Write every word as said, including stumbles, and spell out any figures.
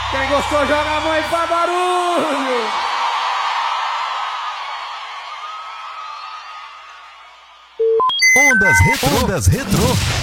Quem gostou, joga a mão e faz barulho. Ondas Retrô. Ondas Retrô.